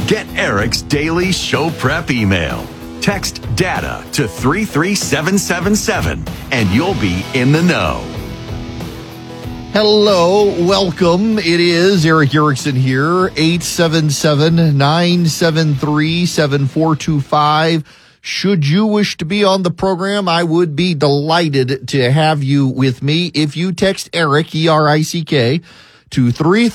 Get Eric's daily show prep email. Text DATA to 33777 and you'll be in the know. Hello, welcome. It is Eric Erickson here, 877-973-7425. Should you wish to be on the program, I would be delighted to have you with me. If you text Eric, E-R-I-C-K, to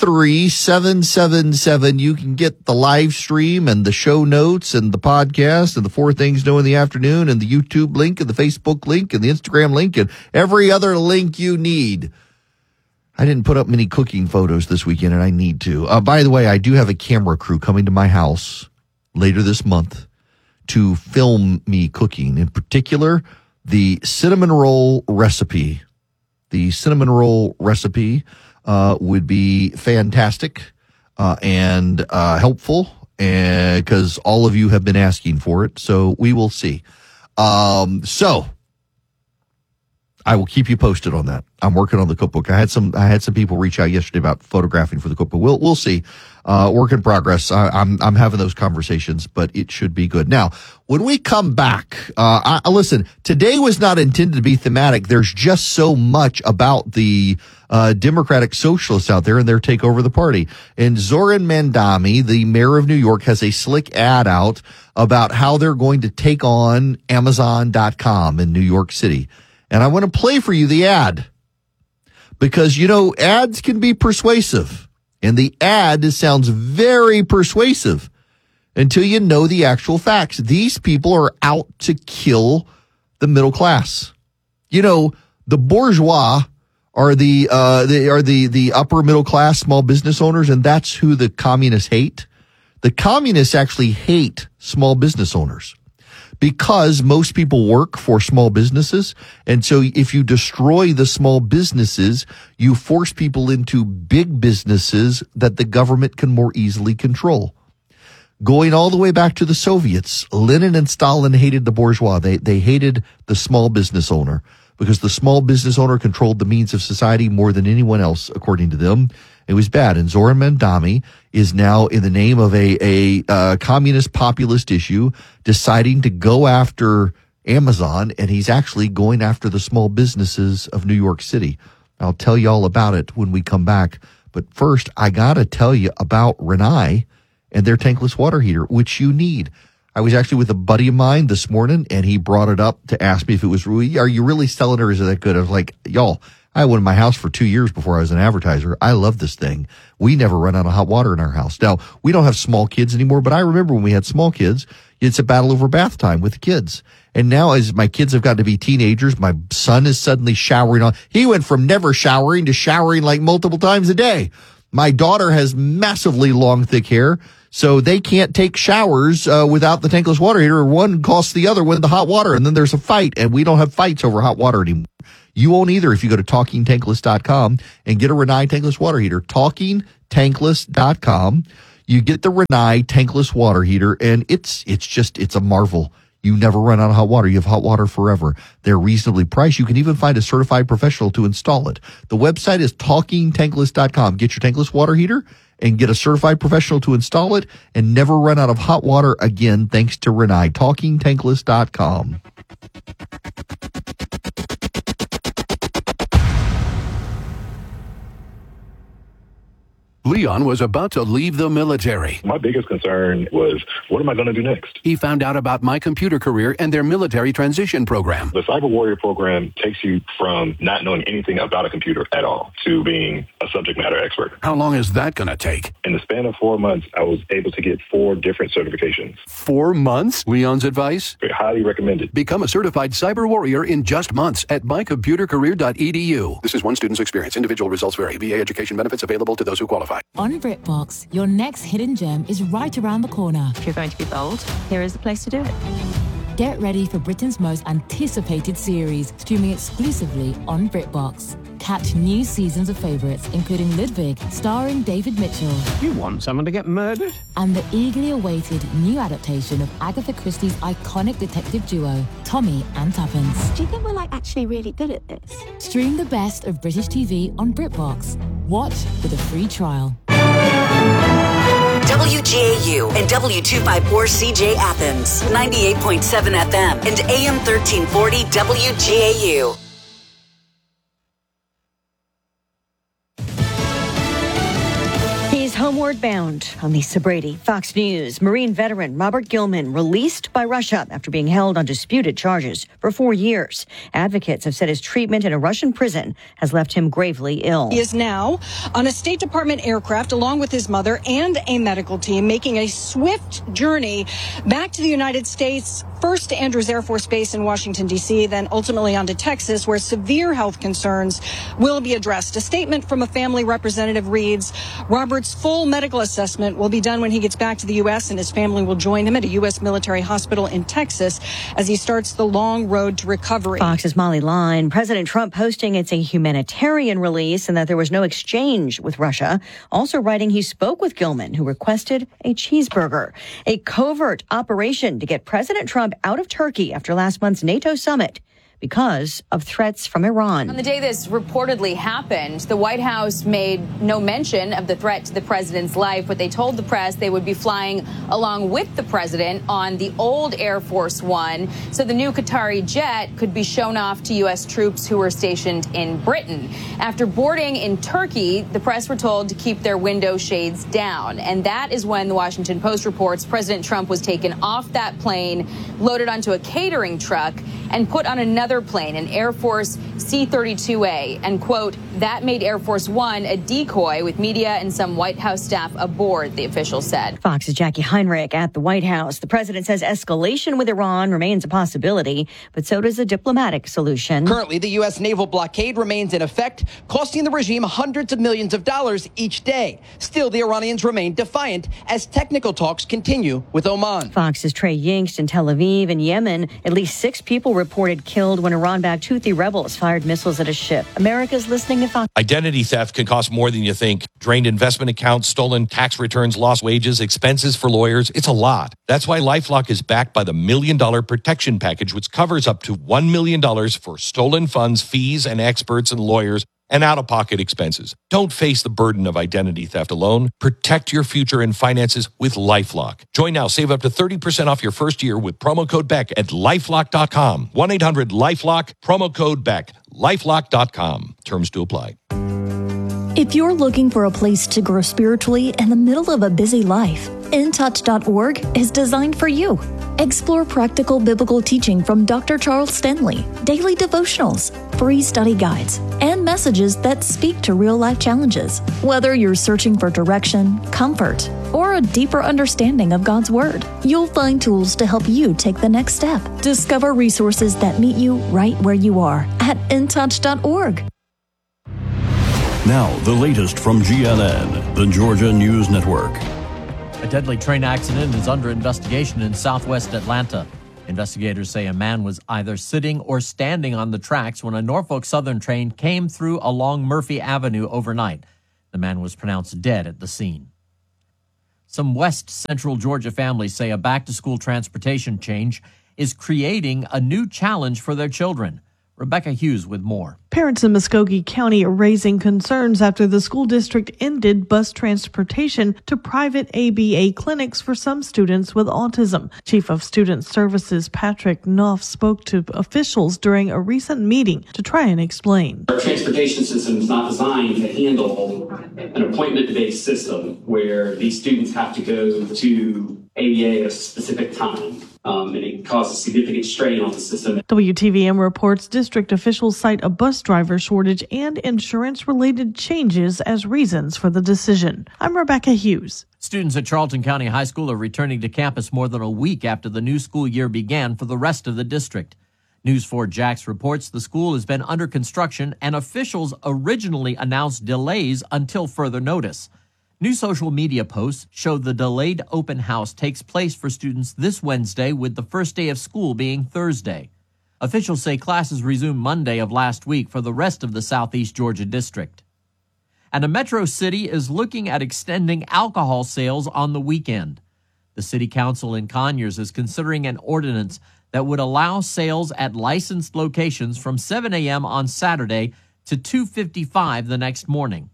33777, you can get the live stream and the show notes and the podcast and the 4 Things New in the Afternoon and the YouTube link and the Facebook link and the Instagram link and every other link you need. I didn't put up many cooking photos this weekend, and I need to. By the way, I do have a camera crew coming to my house later this month to film me cooking. In particular, the cinnamon roll recipe. The cinnamon roll recipe would be fantastic and helpful, because all of you have been asking for it. So we will see. So I will keep you posted on that. I'm working on the cookbook. I had some people reach out yesterday about photographing for the cookbook. We'll see. Work in progress. I'm having those conversations, but it should be good. Now, when we come back, listen, today was not intended to be thematic. There's just so much about the Democratic Socialists out there and their takeover of the party. And Zoran Mandami, the mayor of New York, has a slick ad out about how they're going to take on Amazon.com in New York City. And I want to play for you the ad because, ads can be persuasive, and the ad sounds very persuasive until you know the actual facts. These people are out to kill the middle class. The bourgeois are the upper middle class small business owners, and that's who the communists hate. The communists actually hate small business owners, because most people work for small businesses. And so if you destroy the small businesses, you force people into big businesses that the government can more easily control. Going all the way back to the Soviets, Lenin and Stalin hated the bourgeois. They hated the small business owner because the small business owner controlled the means of society more than anyone else, according to them. It was bad. And Zoran Mandami is now, in the name of a communist populist issue, deciding to go after Amazon, and he's actually going after the small businesses of New York City. I'll tell you all about it when we come back. But first, I got to tell you about Rinnai and their tankless water heater, which you need. I was actually with a buddy of mine this morning, and he brought it up to ask me if it was, are you really selling it, or is it that good? I was like, y'all, I had one in my house for 2 years before I was an advertiser. I love this thing. We never run out of hot water in our house. Now, we don't have small kids anymore, but I remember when we had small kids, it's a battle over bath time with the kids. And now as my kids have gotten to be teenagers, my son is suddenly showering he went from never showering to showering like multiple times a day. My daughter has massively long, thick hair, so they can't take showers without the tankless water heater. One costs the other with the hot water, and then there's a fight, and we don't have fights over hot water anymore. You won't either if you go to TalkingTankless.com and get a Rinnai tankless water heater. TalkingTankless.com. You get the Rinnai tankless water heater, and it's a marvel. You never run out of hot water. You have hot water forever. They're reasonably priced. You can even find a certified professional to install it. The website is TalkingTankless.com. Get your tankless water heater and get a certified professional to install it and never run out of hot water again thanks to Rinnai. TalkingTankless.com. Leon was about to leave the military. My biggest concern was, what am I going to do next? He found out about My Computer Career and their military transition program. The Cyber Warrior program takes you from not knowing anything about a computer at all to being a subject matter expert. How long is that going to take? In the span of 4 months, I was able to get 4 different certifications. 4 months? Leon's advice? Highly recommended. Become a certified cyber warrior in just months at mycomputercareer.edu. This is one student's experience. Individual results vary. VA education benefits available to those who qualify. On BritBox, your next hidden gem is right around the corner. If you're going to be bold, here is the place to do it. Get ready for Britain's most anticipated series, streaming exclusively on BritBox. Catch new seasons of favourites, including Ludwig, starring David Mitchell. You want someone to get murdered? And the eagerly awaited new adaptation of Agatha Christie's iconic detective duo, Tommy and Tuppence. Do you think we're actually really good at this? Stream the best of British TV on BritBox. Watch with a free trial. WGAU WGAU and W254CJ Athens, 98.7 FM and AM 1340 WGAU. Homeward bound on Lisa Brady. Fox News. Marine veteran Robert Gilman released by Russia after being held on disputed charges for 4 years. Advocates have said his treatment in a Russian prison has left him gravely ill. He is now on a State Department aircraft along with his mother and a medical team making a swift journey back to the United States, first to Andrews Air Force Base in Washington, D.C., then ultimately on to Texas, where severe health concerns will be addressed. A statement from a family representative reads, Robert's full medical assessment will be done when he gets back to the U.S., and his family will join him at a U.S. military hospital in Texas as he starts the long road to recovery. Fox's Molly Line. President Trump posting it's a humanitarian release and that there was no exchange with Russia. Also writing he spoke with Gilman, who requested a cheeseburger. A covert operation to get President Trump out of Turkey after last month's NATO summit because of threats from Iran. On the day this reportedly happened, the White House made no mention of the threat to the president's life, but they told the press they would be flying along with the president on the old Air Force One, so the new Qatari jet could be shown off to U.S. troops who were stationed in Britain. After boarding in Turkey, the press were told to keep their window shades down, and that is when the Washington Post reports President Trump was taken off that plane, loaded onto a catering truck, and put on another plane, an Air Force C-32A, and, quote, that made Air Force One a decoy with media and some White House staff aboard, the official said. Fox's Jackie Heinrich at the White House. The president says escalation with Iran remains a possibility, but so does a diplomatic solution. Currently, the U.S. naval blockade remains in effect, costing the regime hundreds of millions of dollars each day. Still, the Iranians remain defiant as technical talks continue with Oman. Fox's Trey Yingst in Tel Aviv. In Yemen, at least 6 people reported killed when Iran-backed Houthi rebels fired missiles at a ship. America's listening to Fox. Identity theft can cost more than you think. Drained investment accounts, stolen tax returns, lost wages, expenses for lawyers. It's a lot. That's why LifeLock is backed by the $1 Million Protection Package, which covers up to $1 million for stolen funds, fees, and experts and lawyers, and out-of-pocket expenses. Don't face the burden of identity theft alone. Protect your future and finances with LifeLock. Join now. Save up to 30% off your first year with promo code BECK at LifeLock.com. 1-800-LifeLock, promo code BECK. LifeLock.com. Terms to apply. If you're looking for a place to grow spiritually in the middle of a busy life, InTouch.org is designed for you. Explore practical biblical teaching from Dr. Charles Stanley, daily devotionals, free study guides, and messages that speak to real-life challenges. Whether you're searching for direction, comfort, or a deeper understanding of God's Word, you'll find tools to help you take the next step. Discover resources that meet you right where you are at InTouch.org. Now, the latest from GNN, the Georgia News Network. A deadly train accident is under investigation in southwest Atlanta. Investigators say a man was either sitting or standing on the tracks when a Norfolk Southern train came through along Murphy Avenue overnight. The man was pronounced dead at the scene. Some West Central Georgia families say a back-to-school transportation change is creating a new challenge for their children. Rebecca Hughes with more. Parents in Muskogee County are raising concerns after the school district ended bus transportation to private ABA clinics for some students with autism. Chief of Student Services Patrick Knopf spoke to officials during a recent meeting to try and explain. Our transportation system is not designed to handle an appointment-based system where these students have to go to ABA at a specific time. And it causes significant strain on the system. WTVM reports district officials cite a bus driver shortage and insurance-related changes as reasons for the decision. I'm Rebecca Hughes. Students at Charlton County High School are returning to campus more than a week after the new school year began for the rest of the district. News 4 Jax reports the school has been under construction and officials originally announced delays until further notice. New social media posts show the delayed open house takes place for students this Wednesday, with the first day of school being Thursday. Officials say classes resumed Monday of last week for the rest of the Southeast Georgia district. And a metro city is looking at extending alcohol sales on the weekend. The city council in Conyers is considering an ordinance that would allow sales at licensed locations from 7 a.m. on Saturday to 2:55 the next morning.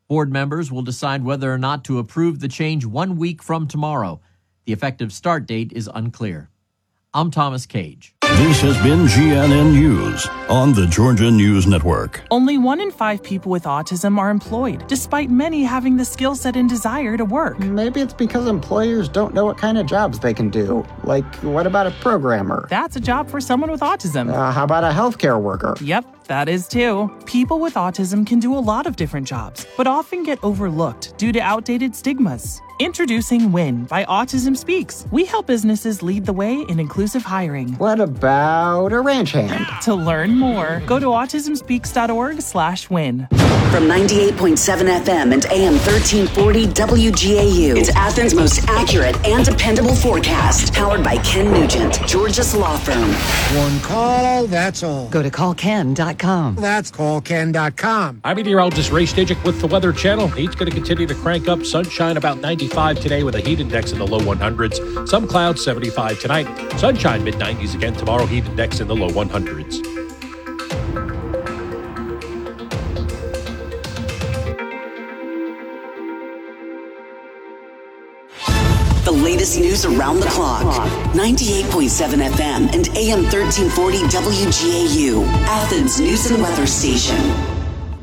Board members will decide whether or not to approve the change 1 week from tomorrow. The effective start date is unclear. I'm Thomas Cage. This has been GNN News on the Georgia News Network. Only 1 in 5 people with autism are employed, despite many having the skill set and desire to work. Maybe it's because employers don't know what kind of jobs they can do. Like, what about a programmer? That's a job for someone with autism. How about a healthcare worker? Yep, that is too. People with autism can do a lot of different jobs, but often get overlooked due to outdated stigmas. Introducing WIN by Autism Speaks. We help businesses lead the way in inclusive hiring. What about a ranch hand? To learn more, go to autismspeaks.org/win. From 98.7 FM and AM 1340 WGAU, it's Athens' most accurate and dependable forecast. Powered by Ken Nugent, Georgia's law firm. One call, that's all. Go to callken.com. That's callken.com. I'm meteorologist Ray Stajic with the Weather Channel. Heat's going to continue to crank up. Sunshine about 95 today with a heat index in the low 100s. Some clouds 75 tonight. Sunshine mid-90s again tomorrow. Heat index in the low 100s. The latest news around the clock. 98.7 FM and AM 1340 WGAU, Athens News and Weather Station.